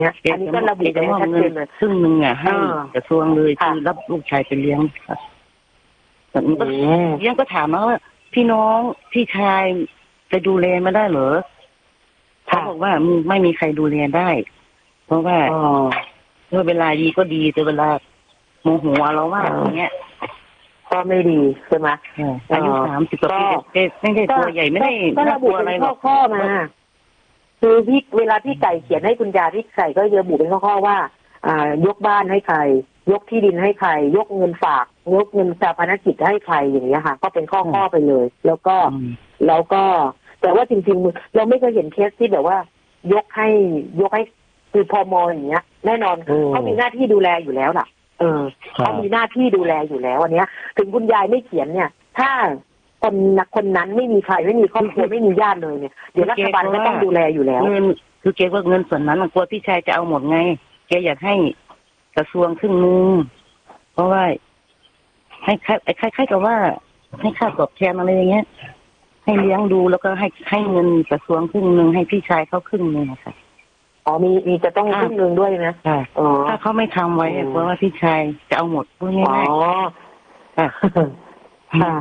เนี่ยอันนี้ก็ระบุไว้ชัดเจนเลยครึ่งนึงอ่ะให้กระทรวงเลยคือรับลูกชายไปเลี้ยงค่ะแต่มันก็เลี้ยงก็ถามมาว่าพี่น้องพี่ชายจะดูแลมาได้เหรอเขาบอกว่าไม่มีใครดูแลได้เพราะว่าเมื่อเวลาดีก็ดีแต่เวลาโมโหเราว่าอย่างเงี้ยก็ไม่ดีใช่ไหมอายุ30 กว่าปีไม่ได้ตัวใหญ่ไม่ได้ก็ระบุเป็นข้อมาคือพี่เวลาพี่ไก่เขียนให้คุณยาพี่ไก่ก็ระบุเป็นข้อว่ายกบ้านให้ใครยกที่ดินให้ใครยกเงินฝากยกเงินชาปนกิจให้ใครอย่างเงี้ยค่ะก็เป็นข้อไปเลยแล้วก็แต่ว่าจริงๆเราไม่เคยเห็นเคสที่แบบว่ายกให้คือพม.อย่างเงี้ยแน่นอนเขามีหน้าที่ดูแลอยู่แล้วล่ะเขามีหน้าที่ดูแลอยู่แล้วอันเนี้ยถึงคุณยายไม่เขียนเนี่ยถ้าคนนั้นไม่มีใครไม่มีครอบครัวไม่มีญาติเลยเนี่ยเดี๋ยวรัฐบาลก็ต้องดูแลอยู่แล้วเงินคือแกว่าเงินส่วนนั้นกลัวพี่ชายจะเอาหมดไงแกอยากให้กระทรวงครึ่งนึงเพราะว่าให้ใครกับว่าให้ค่าตอบแทนอะไรอย่างเงี้ยให้เลี้ยงดูแล้วก็ให้เงินกระทรวงครึ่งนึงให้พี่ชายเขาครึ่งนึงนะคะมีจะต้องครึ่งนึงด้วยนะถ้าเขาไม่ทำไว้เพราะว่าพี่ชายจะเอาหมดพูดง่ายๆค่ะ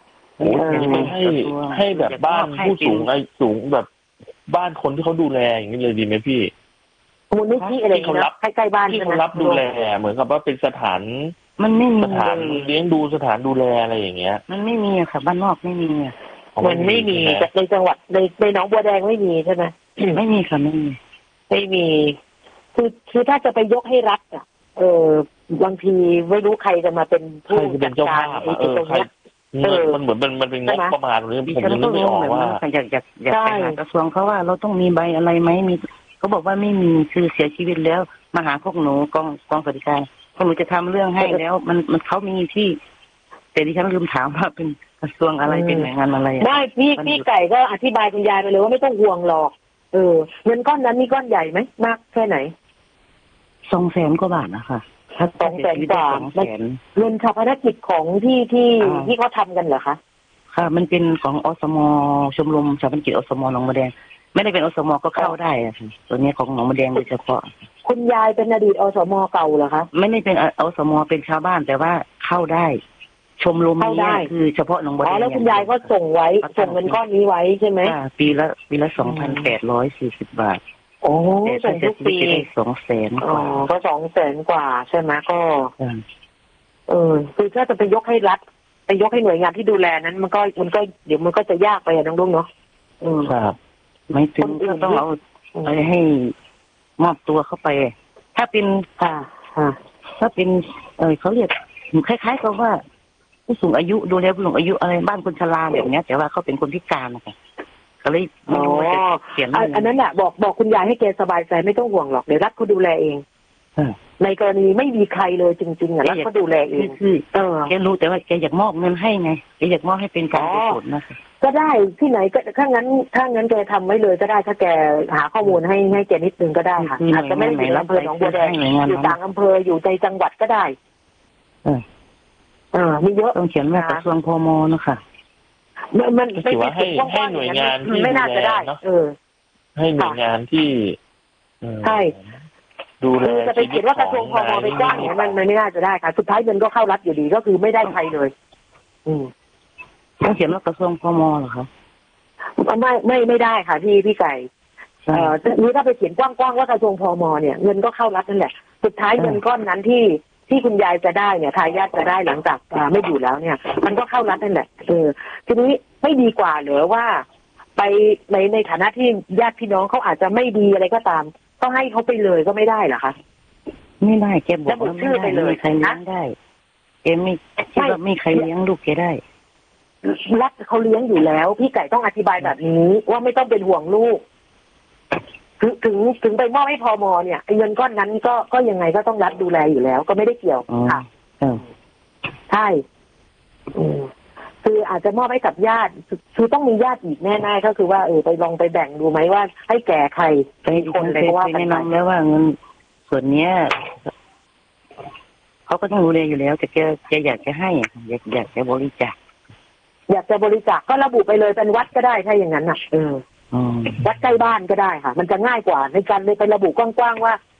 ให้แบบบ้านผู้สูงแบบบ้านคนที่เขาดูแลอย่างนี้เลยดีไหมพี่มูลนิธิอะไรเขารับใกล้ๆบ้านที่เขารับดูแลเหมือนกับว่าเป็นสถานมันไม่มีสถานเลี้ยงดูสถานดูแลอะไรอย่างเงี้ยมันไม่มีค่ะบ้านนอกไม่มีมันไม่มีในจังหวัดในหนองบัวแดงไม่มีใช่ไหมไม่มีค่ะไม่มีคือถ้าจะไปยกให้รัฐบางทีไม่รู้ใครจะมาเป็นผู้จัดการไอ้ตรงนี้มันเหมือนมันเป็นงบประมาณเลยผมยังนึกไม่ออกว่าอยากไปหากระทรวงเขาว่าเราต้องมีใบอะไรไหมมีเขาบอกว่าไม่มีคือเสียชีวิตแล้วมาหาพวกหนูกองสวัสดิการพวกหนูจะทำเรื่องให้แล้วมันเขามีที่แต่ดิฉันลืมถามว่าเป็นกระทรวงอะไรเป็นหน่วยงานอะไรได้พี่ไก่ก็อธิบายคุณยายไปเลยว่าไม่ต้องห่วงหรอกเงินก้อนนั้นนี่ก้อนใหญ่ไหมมากแค่ไหน 200,000 กว่าบาทนะคะ 200,000 กว่าเงินชาปนกิจของที่เขาทำกันเหรอคะค่ะมันเป็นของอสม.ชมรมชาปนกิจอสม.หนองบัวแดงไม่ได้เป็นอสม.ก็เข้าได้ตัวนี้ของหนองบัวแดงโดยเฉพาะคุณยายเป็นอดีตอสม.เก่าเหรอคะไม่ได้เป็นอสม.เป็นชาวบ้านแต่ว่าเข้าได้ชมรมนี้คือเฉพาะหนองบัวแดงแล้วคุณยายก็ส่งเงินก้อนนี้ไว้ใช่ไหมปีละ 2,840 บาทโอ้ส่งทุกปี 200,000 กว่าก็200,000 กว่าใช่ไหมก็คือถ้าจะไปยกให้รัฐไปยกให้หน่วยงานที่ดูแลนั้นมันก็เดี๋ยวมันก็จะยากไปน้องลุงเนาะครับไม่ถึงก็ต้องเอาให้มอบตัวเข้าไปถ้าเป็นถ้าเป็นเขาเรียกคล้ายๆกับว่าผู้สูงอายุดูแลผู้สูงอายุอะไรบ้านคนชราแบบนี้แต่ว่าเขาเป็นคนพิการนะคะก็เลยไม่รู้ว่าจะเขียนอันนั้นแหละบอกคุณยายให้แกสบายใจไม่ต้องห่วงหรอกเดี๋ยวรัฐเขาดูแลเองในกรณีไม่มีใครเลยจริงๆรัฐเขาดูแลเองคือแกรู้แต่ว่าแกอยากมอบเงินให้ไงแกอยากมอบให้เป็นการกุศลนะคะก็ได้ที่ไหนก็ถ้างั้นแกทำไว้เลยก็ได้ถ้าแกหาข้อมูลให้แกนิดนึงก็ได้ค่ะอาจจะไม่ได้อยู่ในอำเภอหนองบัวแดงอยู่ต่างอำเภออยู่ในจังหวัดก็ได้มีเยอะต้องเขียนว่ากระทรวงพม.นะคะมันถือว่าให้หน่วยงานที่ไม่น่าจะได้ให้หน่วยงานที่ใช่ดูแลจะไปเขียนว่ากระทรวงพม.ไปจ้างเนี่ยมันไม่น่าจะได้ค่ะสุดท้ายเงินก็เข้ารัฐอยู่ดีก็คือไม่ได้ใครเลยต้องเขียนว่ากระทรวงพม.เหรอคะไม่ได้ค่ะพี่ไก่นี่ถ้าไปเขียนกว้างๆว่ากระทรวงพม.เนี่ยเงินก็เข้ารัฐนั่นแหละสุดท้ายเงินก้อนนั้นที่คุณยายจะได้เนี่ยทายาทจะได้หลังจากไม่อยู่แล้วเนี่ยมันก็เข้ารัฐนั่นแหละทีนี้ไม่ดีกว่าหรือว่าไปในฐานะที่ญาติพี่น้องเขาอาจจะไม่ดีอะไรก็ตามต้องให้เขาไปเลยก็ไม่ได้เหรอคะไม่ได้แกบอกว่าไม่ได้ไม่ใครเลี้ยงได้แกไม่ใครเลี้ยงลูกแกได้รัฐเขาเลี้ยงอยู่แล้วพี่ไก่ต้องอธิบายแบบนี้ว่าไม่ต้องเป็นห่วงลูกถึงไปมอบให้พม.เนี่ยเงินก้อนนั้นก็ยังไงก็ต้องรัฐดูแลอยู่แล้วก็ไม่ได้เกี่ยวค่ะใช่คืออาจจะมอบให้กับญาติคือต้องมีญาติอีกแน่ๆก็คือว่าไปลองไปแบ่งดูไหมว่าให้แก่ใครไปคนเลยว่าแนะนำแล้วว่าเงินส่วนเนี้ยเขาก็ต้องดูแลอยู่แล้วแต่แกอยากจะให้อยากจะบริจาคก็ระบุไปเลยเป็นวัดก็ได้ถ้าอย่างนั้นน่ะวัดใกล้บ้านก็ได้ค่ะมันจะง่ายกว่าในการไประบุกว้างๆว่า